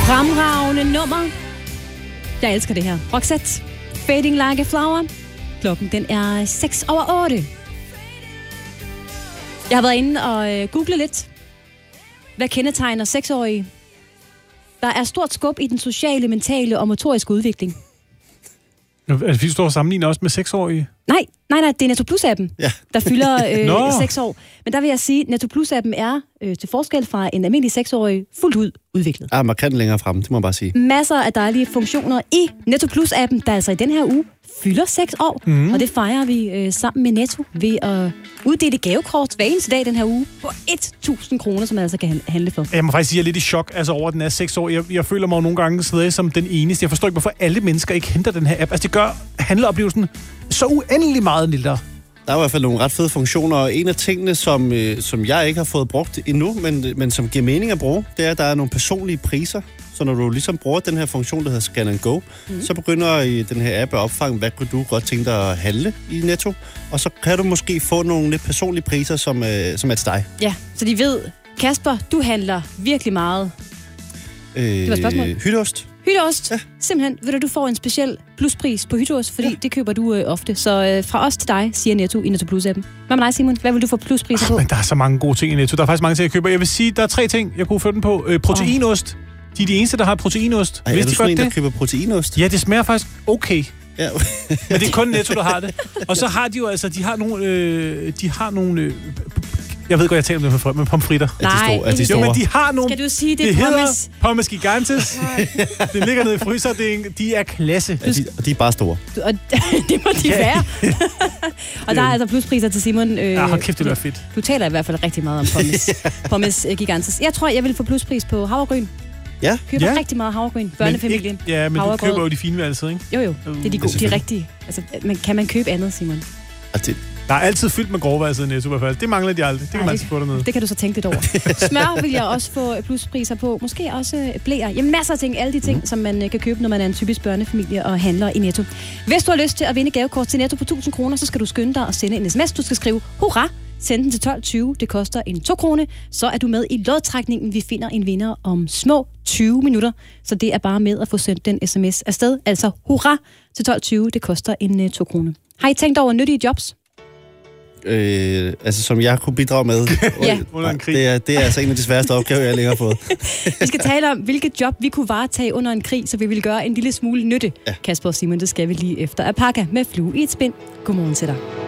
Fremragende nummer. Jeg elsker det her. Roxette, Fading Like a Flower. Klokken, den er 6:08. Jeg har været inde og googlet lidt. Hvad kendetegner 6-årige? Der er stort skub i den sociale, mentale og motoriske udvikling. Er det fordi, du står og sammenligner også med 6-årige? Nej, det er Netto Plus-appen, der fylder 6 år. Men der vil jeg sige, at Netto Plus-appen er til forskel fra en almindelig 6-årig fuldt ud udviklet. Markant længere frem, det må jeg bare sige. Masser af dejlige funktioner i Netto Plus-appen, der altså i den her uge fylder 6 år. Og det fejrer vi sammen med Netto ved at uddele gavekort hver eneste dag den her uge på 1.000 kroner, som man altså kan handle for. Jeg må faktisk sige, at jeg er lidt i chok over, at den er 6 år. Jeg føler mig nogle gange stadig som den eneste. Jeg forstår ikke, hvorfor alle mennesker ikke henter den her app. Altså, det gør handleoplevelsen så uendelig meget lille. Der er i hvert fald nogle ret fede funktioner, og en af tingene, som jeg ikke har fået brugt endnu, men som giver mening at bruge, det er, at der er nogle personlige priser. Så når du ligesom bruger den her funktion, der hedder Scan and Go, så begynder i den her app at opfange, hvad kunne du godt tænke dig at handle i Netto, og så kan du måske få nogle lidt personlige priser, som er til dig. Ja, så de ved, Kasper, du handler virkelig meget. Det var et spørgsmål. Hytteost. Hytteost. Ja. Simpelthen, ved du får en speciel pluspris på hytteost, fordi det køber du ofte. Så fra os til dig, siger Netto i Netto Plus-appen. Hvad med dig, Simon? Hvad vil du få pluspriser på? Men der er så mange gode ting i Netto. Der er faktisk mange ting, jeg køber. Jeg vil sige, der er 3 ting, jeg kunne få den på. Proteinost. De er de eneste, der har proteinost. Ej, er du sådan en, der køber proteinost? Ja, det smager faktisk okay. Ja. Men det er kun Netto, der har det. Og så har de jo altså, de har nogle jeg ved godt, jeg taler om det med pomfritter. Nej, jo, men de har nogle... Skal du sige, det er pommes gigantes. Det ligger nede i fryser. De er klasse. Ja, de er bare store. Det må de være. Og der er altså pluspriser til Simon. Hold kæft, det er fedt. Du taler i hvert fald rigtig meget om pommes gigantes. Jeg tror, jeg vil få pluspris på havregryn. Ja. Køber rigtig meget havregryn. Børnefamilien. Men du køber jo de fine altid, ikke? Jo. Det er de gode. De er rigtige. Altså, men kan man købe andet, Simon? Der er altid fyldt med grovvejset i Netto i hvert fald. Det mangler de aldrig. Det kan man altid få dernede. Det kan du så tænke lidt over. Smør vil jeg også få pluspriser på. Måske også blæer. Jamen masser af ting. Alle de ting, som man kan købe, når man er en typisk børnefamilie og handler i Netto. Hvis du har lyst til at vinde gavekort til Netto på 1.000 kroner, så skal du skynde dig og sende en sms. Du skal skrive hurra. Send den til 12.20. Det koster 2 kroner. Så er du med i lodtrækningen. Vi finder en vinder om små 20 minutter. Så det er bare med at få sendt den sms afsted. Altså hurra til 12.20. Det koster 2 kroner. Har I tænkt over nyttige jobs? Som jeg kunne bidrage med under en krig. Det er altså en af de sværeste opgaver, jeg længere har fået. Vi skal tale om, hvilket job vi kunne varetage under en krig, så vi vil gøre en lille smule nytte. Kasper og Simon, det skal vi lige efter Apaka med Flue i et spind. Godmorgen til dig.